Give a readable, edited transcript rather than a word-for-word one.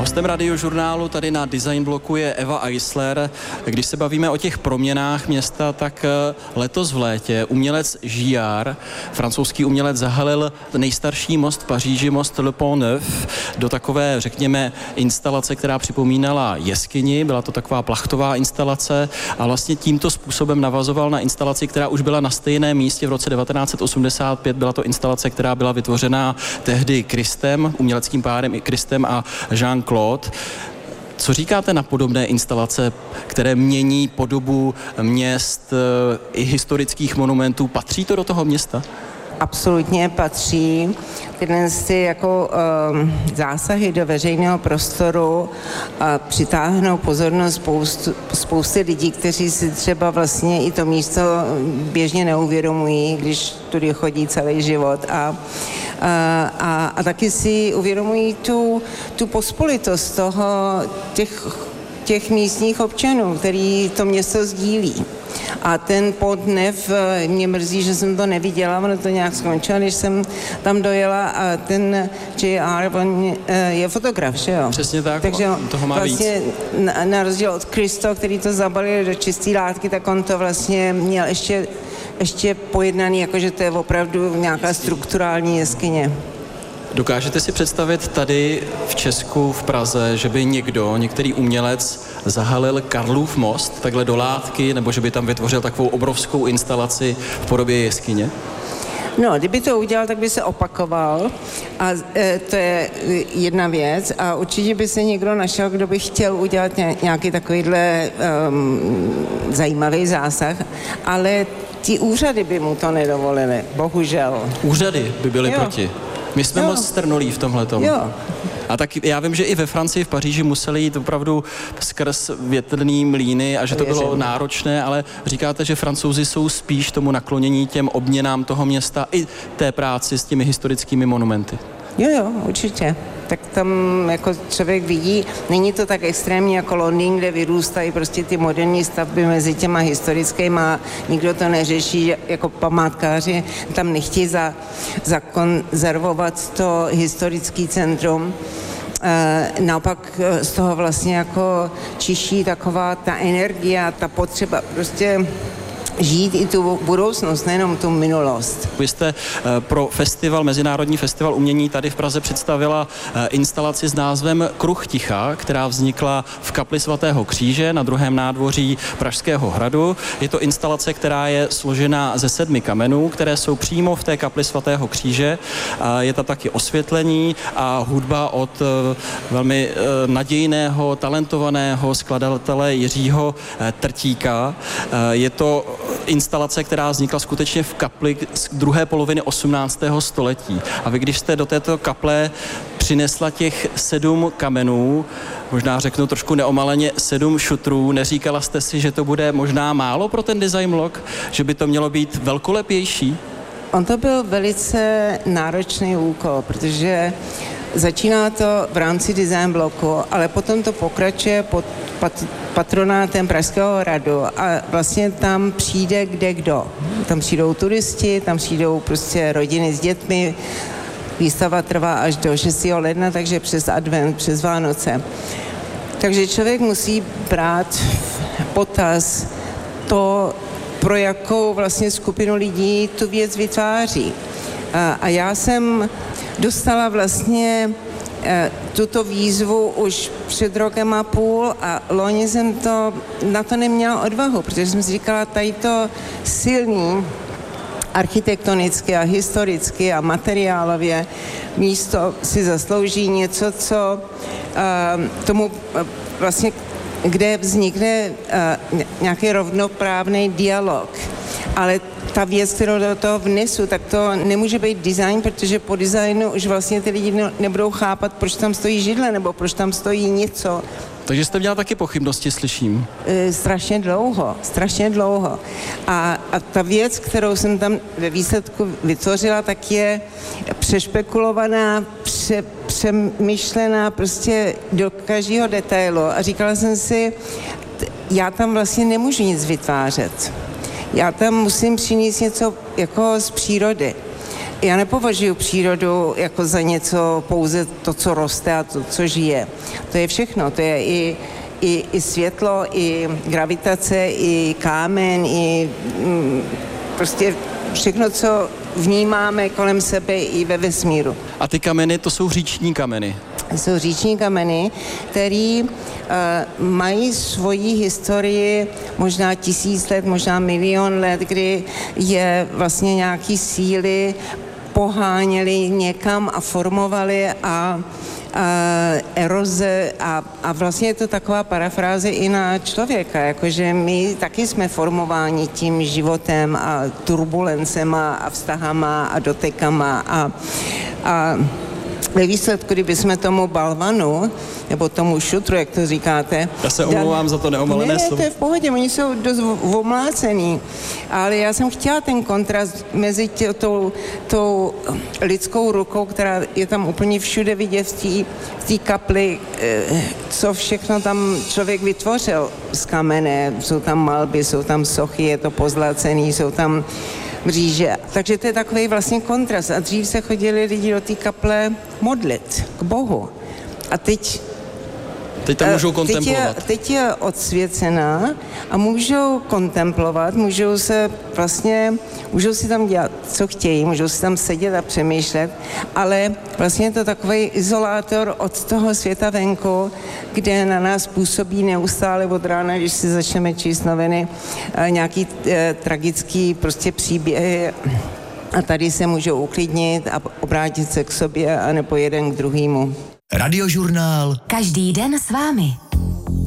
Hostem Radiožurnálu tady na Design bloku je Eva Eisler. Když se bavíme o těch proměnách města, tak letos v létě umělec Giard, francouzský umělec, zahalil nejstarší most v Paříži, most Le Pont Neuf, do takové, řekněme, instalace, která připomínala jeskyni. Byla to taková plachtová instalace a vlastně tímto způsobem navazoval na instalaci, která už byla na stejném místě v roce 1985. Byla to instalace, která byla vytvořena tehdy Christem, uměleckým párem Christem a Jean-Claude. Co říkáte na podobné instalace, které mění podobu měst i historických monumentů? Patří to do toho města? Absolutně patří. Tyhle jako zásahy do veřejného prostoru přitáhnou pozornost spousty lidí, kteří si třeba vlastně i to místo běžně neuvědomují, když tudy chodí celý život. A taky si uvědomují tu pospolitost těch místních občanů, který to město sdílí. A ten Pont Neuf, mě mrzí, že jsem to neviděla, ono to nějak skončilo, když jsem tam dojela, a ten J.R. on je fotograf, že jo? Přesně tak, takže toho má vlastně víc. Na rozdíl od Christo, který to zabalil do čisté látky, tak on to vlastně měl ještě pojednaný, jakože to je opravdu nějaká strukturální jeskyně. Dokážete si představit tady v Česku, v Praze, že by některý umělec zahalil Karlův most takhle do látky, nebo že by tam vytvořil takovou obrovskou instalaci v podobě jeskyně? No, kdyby to udělal, tak by se opakoval a to je jedna věc a určitě by se někdo našel, kdo by chtěl udělat nějaký takovýhle zajímavý zásah, ale ty úřady by mu to nedovolily, bohužel. Úřady by byly proti. My jsme moc strnulí v tomhletom. Jo. A tak já vím, že i ve Francii, v Paříži museli jít opravdu skrz větrný mlýny a že to bylo náročné, ale říkáte, že Francouzi jsou spíš tomu naklonění těm obměnám toho města i té práci s těmi historickými monumenty. Jo, určitě. Tak tam jako člověk vidí, není to tak extrémní jako Londýn, kde vyrůstají prostě ty moderní stavby mezi těma historickýma, nikdo to neřeší, jako památkáři tam nechtějí zakonzervovat to historické centrum. Naopak z toho vlastně jako čiší taková ta energie a ta potřeba prostě žít i tu budoucnost, nejenom tu minulost. Vy jste pro Mezinárodní festival umění tady v Praze představila instalaci s názvem Kruh ticha, která vznikla v kapli svatého Kříže na druhém nádvoří Pražského hradu. Je to instalace, která je složena ze 7 kamenů, které jsou přímo v té kapli svatého Kříže. Je to taky osvětlení a hudba od velmi nadějného, talentovaného skladatele Jiřího Trtíka. Je to instalace, která vznikla skutečně v kapli z druhé poloviny 18. století. A vy, když jste do této kaple přinesla těch 7 kamenů, možná řeknu trošku neomaleně 7 šutrů, neříkala jste si, že to bude možná málo pro ten design blok? Že by to mělo být velkolepější? On to byl velice náročný úkol, protože začíná to v rámci design bloku, ale potom to pokračuje pod patronátem Pražského hradu a vlastně tam přijde kdo. Tam přijdou turisti, tam přijdou prostě rodiny s dětmi. Výstava trvá až do 6. ledna, takže přes advent, přes Vánoce. Takže člověk musí brát potaz to, pro jakou vlastně skupinu lidí tu věc vytváří. A já jsem dostala vlastně tuto výzvu už před 1,5 roku a loni jsem na to neměla odvahu, protože jsem si říkala, tady to silný architektonicky a historicky a materiálově místo si zaslouží něco, co tomu vlastně, kde vznikne nějaký rovnoprávný dialog. Ale ta věc, kterou do toho vnesu, tak to nemůže být design, protože po designu už vlastně ty lidi nebudou chápat, proč tam stojí židle, nebo proč tam stojí něco. Takže jste měla taky pochybnosti, slyším. Strašně dlouho. A ta věc, kterou jsem tam ve výsledku vytvořila, tak je přešpekulovaná, přemýšlená prostě do každého detailu. A říkala jsem si, já tam vlastně nemůžu nic vytvářet. Já tam musím přinést něco jako z přírody. já nepovažuji přírodu jako za něco pouze to, co roste a to, co žije. To je všechno, to je i světlo, i gravitace, i kámen, i prostě všechno, co vnímáme kolem sebe i ve vesmíru. A ty kameny, to jsou říční kameny? Jsou říční kameny, které mají svoji historii možná 1000 let, možná 1 000 000 let, kdy je vlastně nějaký síly poháněly někam a formovaly a eroze a vlastně je to taková parafráze i na člověka, jakože my taky jsme formováni tím životem a turbulencema a vztahama a dotekama a ve výsledku, kdybychom tomu balvanu, nebo tomu šutru, jak to říkáte... Já se omlouvám za to neomalené slovo. Ne, to je v pohodě, oni jsou dost omlácený, ale já jsem chtěla ten kontrast mezi tou lidskou rukou, která je tam úplně všude vidět v té kapli, co všechno tam člověk vytvořil z kamene. Jsou tam malby, jsou tam sochy, je to pozlacený, jsou tam mříže. Takže to je takový vlastně kontrast. A dřív se chodili lidi do té kaple modlit k Bohu. A teď tam můžou kontemplovat. Teď je odsvěcená a můžou kontemplovat, můžou si tam dělat, co chtějí, můžou si tam sedět a přemýšlet, ale vlastně je to takový izolátor od toho světa venku, kde na nás působí neustále od rána, když si začneme číst noviny, nějaký tragický prostě příběhy. A tady se můžou uklidnit a obrátit se k sobě, anebo jeden k druhému. Radiožurnál. Každý den s vámi.